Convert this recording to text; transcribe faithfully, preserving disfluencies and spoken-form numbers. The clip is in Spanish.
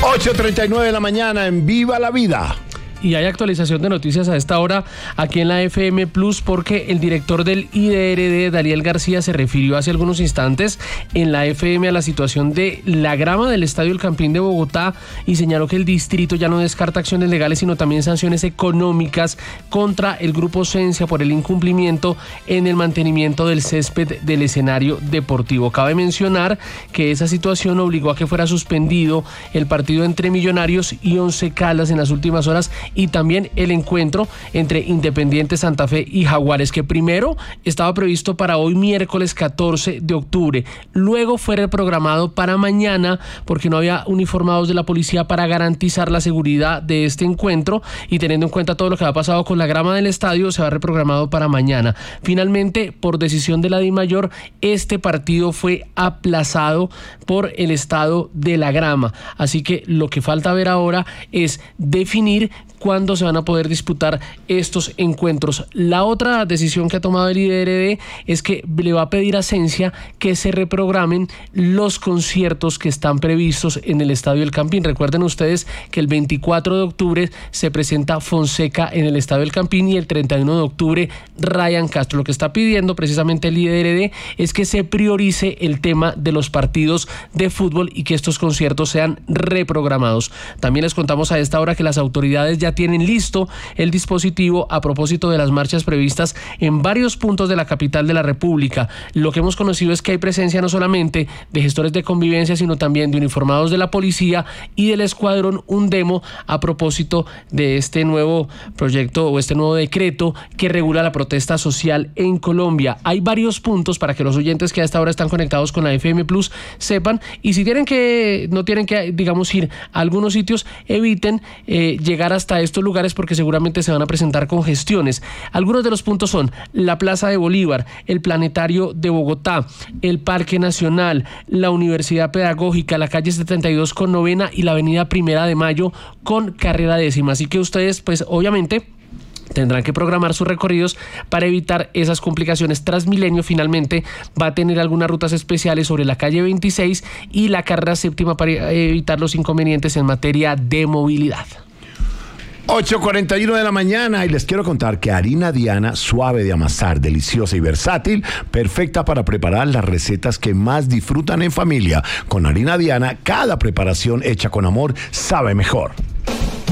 ocho treinta y nueve de la mañana en Viva la Vida. Y hay actualización de noticias a esta hora aquí en la F M Plus, porque el director del I D R D, Daniel García, se refirió hace algunos instantes en la F M a la situación de la grama del Estadio El Campín de Bogotá y señaló que el distrito ya no descarta acciones legales, sino también sanciones económicas contra el Grupo Sensia por el incumplimiento en el mantenimiento del césped del escenario deportivo. Cabe mencionar que esa situación obligó a que fuera suspendido el partido entre Millonarios y Once Caldas en las últimas horas, y también el encuentro entre Independiente Santa Fe y Jaguares, que primero estaba previsto para hoy miércoles catorce de octubre, luego fue reprogramado para mañana porque no había uniformados de la policía para garantizar la seguridad de este encuentro, y teniendo en cuenta todo lo que ha pasado con la grama del estadio, se ha reprogramado para mañana. Finalmente, por decisión de la DIMAYOR, este partido fue aplazado por el estado de la grama, así que lo que falta ver ahora es definir cuándo se van a poder disputar estos encuentros. La otra decisión que ha tomado el I D R D es que le va a pedir a Sensia que se reprogramen los conciertos que están previstos en el Estadio El Campín. Recuerden ustedes que el veinticuatro de octubre se presenta Fonseca en el Estadio El Campín y el treinta y uno de octubre Ryan Castro. Lo que está pidiendo precisamente el I D R D es que se priorice el tema de los partidos de fútbol y que estos conciertos sean reprogramados. También les contamos a esta hora que las autoridades ya tienen listo el dispositivo a propósito de las marchas previstas en varios puntos de la capital de la República. Lo que hemos conocido es que hay presencia no solamente de gestores de convivencia, sino también de uniformados de la policía y del escuadrón Undemo a propósito de este nuevo proyecto o este nuevo decreto que regula la protesta social en Colombia. Hay varios puntos para que los oyentes que a esta hora están conectados con la F M Plus sepan, y si tienen que, no tienen que, digamos, ir a algunos sitios, eviten eh, llegar hasta estos lugares porque seguramente se van a presentar congestiones. Algunos de los puntos son la Plaza de Bolívar, el Planetario de Bogotá, el Parque Nacional, la Universidad Pedagógica, la calle setenta y dos con novena y la avenida Primera de Mayo con carrera décima. Así que ustedes, pues obviamente, tendrán que programar sus recorridos para evitar esas complicaciones. Transmilenio finalmente va a tener algunas rutas especiales sobre la calle veintiséis y la carrera séptima para evitar los inconvenientes en materia de movilidad. ocho cuarenta y uno de la mañana y les quiero contar que harina Diana, suave de amasar, deliciosa y versátil, perfecta para preparar las recetas que más disfrutan en familia. Con harina Diana, cada preparación hecha con amor sabe mejor.